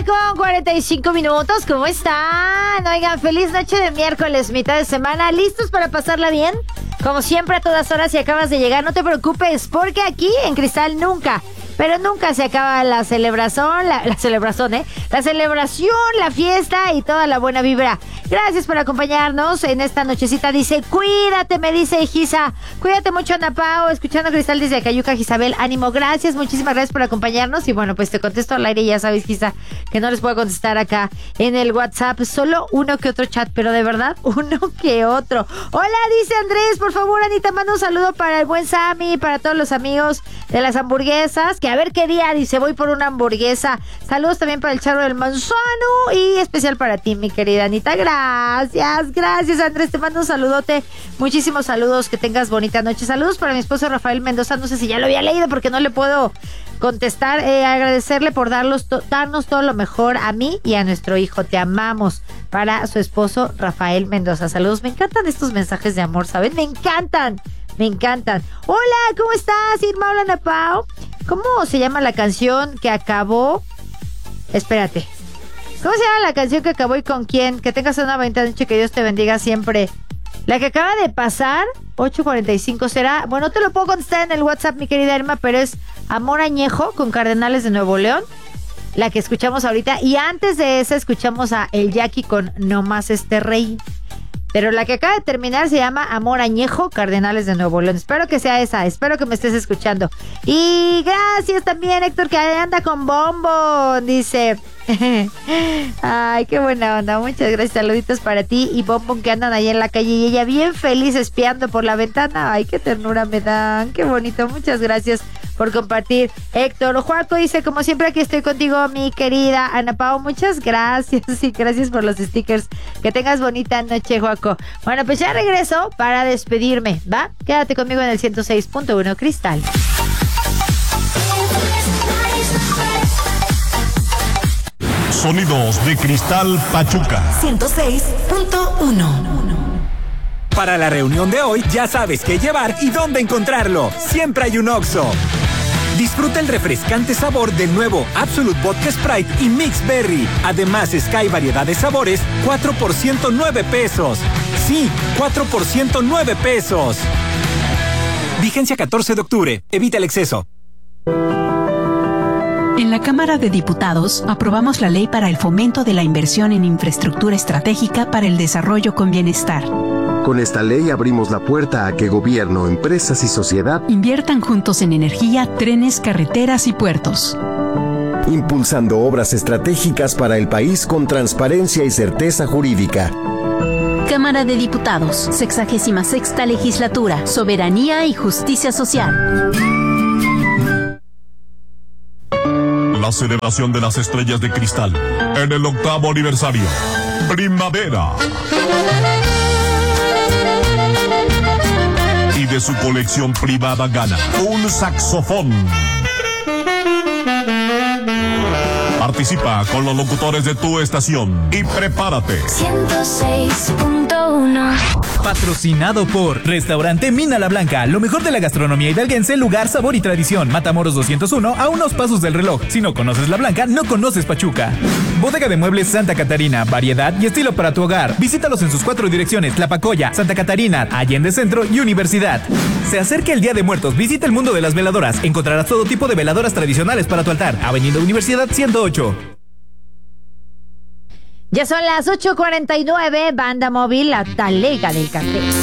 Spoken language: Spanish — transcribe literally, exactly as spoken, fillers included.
con cuarenta y cinco minutos, ¿cómo están? Oigan, feliz noche de miércoles, mitad de semana, ¿listos para pasarla bien? Como siempre, a todas horas, si acabas de llegar, no te preocupes, porque aquí en Cristal nunca, pero nunca se acaba la celebración, la, la celebración, ¿eh? La celebración, la fiesta y toda la buena vibra. Gracias por acompañarnos en esta nochecita. Dice, cuídate, me dice Gisa. Cuídate mucho, Ana Pao. Escuchando Cristal desde Acayuca, Gisabel. Ánimo, gracias, muchísimas gracias por acompañarnos. Y bueno, pues te contesto al aire. Ya sabes, Gisa, que no les puedo contestar acá en el WhatsApp. Solo uno que otro chat, pero de verdad, uno que otro. Hola, dice Andrés. Por favor, Anita, manda un saludo para el buen Sammy, para todos los amigos de las hamburguesas. Que a ver qué día, dice, voy por una hamburguesa. Saludos también para el Charro del Manzano. Y especial para ti, mi querida Anita. Gracias, gracias, Andrés. Te mando un saludote. Muchísimos saludos. Que tengas bonita noche. Saludos para mi esposo Rafael Mendoza. No sé si ya lo había leído porque no le puedo contestar. Eh, agradecerle por darlos to- darnos todo lo mejor a mí y a nuestro hijo. Te amamos. Para su esposo Rafael Mendoza. Saludos. Me encantan estos mensajes de amor, ¿saben? Me encantan. Me encantan. Hola, ¿cómo estás, Irma? Hola, Ana Pao. ¿Cómo se llama la canción que acabó? Espérate. ¿Cómo se llama la canción que acabó y con quién? Que tengas una bonita noche, que Dios te bendiga siempre. La que acaba de pasar, ocho cuarenta y cinco será... Bueno, te lo puedo contestar en el WhatsApp, mi querida Irma, pero es Amor Añejo con Cardenales de Nuevo León. La que escuchamos ahorita. Y antes de esa escuchamos a El Jackie con No Más Este Rey. Pero la que acaba de terminar se llama Amor Añejo, Cardenales de Nuevo León. Espero que sea esa, espero que me estés escuchando. Y gracias también, Héctor, que anda con bombo. Dice, ay, qué buena onda. Muchas gracias, saluditos para ti y Bombón, que andan ahí en la calle y ella bien feliz espiando por la ventana. Ay, qué ternura me dan, qué bonito. Muchas gracias por compartir, Héctor. Juaco dice, como siempre aquí estoy contigo, mi querida Ana Pao. Muchas gracias y gracias por los stickers. Que tengas bonita noche, Juaco. Bueno, pues ya regreso para despedirme, ¿va? Quédate conmigo en el ciento seis punto uno Cristal. Sonidos de Cristal Pachuca. ciento seis punto uno. Para la reunión de hoy ya sabes qué llevar y dónde encontrarlo. Siempre hay un Oxxo. Disfruta el refrescante sabor del nuevo Absolute Vodka Sprite y Mix Berry. Además, Sky variedad de sabores, cuatro por ciento nueve pesos. Sí, cuatro por ciento nueve pesos. Vigencia catorce de octubre. Evita el exceso. En la Cámara de Diputados aprobamos la ley para el fomento de la inversión en infraestructura estratégica para el desarrollo con bienestar. Con esta ley abrimos la puerta a que gobierno, empresas y sociedad inviertan juntos en energía, trenes, carreteras y puertos. Impulsando obras estratégicas para el país con transparencia y certeza jurídica. Cámara de Diputados, sexagésima sexta legislatura, soberanía y justicia social. La celebración de las estrellas de cristal en el octavo aniversario. Primavera. Y de su colección privada gana un saxofón. Participa con los locutores de tu estación y prepárate. ciento seis punto uno. Patrocinado por Restaurante Mina La Blanca, lo mejor de la gastronomía hidalguense, lugar, sabor y tradición. Matamoros doscientos uno, a unos pasos del reloj. Si no conoces La Blanca, no conoces Pachuca. Bodega de Muebles Santa Catarina, variedad y estilo para tu hogar. Visítalos en sus cuatro direcciones: Tlapacoya, Santa Catarina, Allende Centro y Universidad. Se acerca el Día de Muertos, visita el mundo de las veladoras. Encontrarás todo tipo de veladoras tradicionales para tu altar. Avenida Universidad ciento ocho. Ya son las ocho cuarenta y nueve, Banda Móvil, la Talega del Café.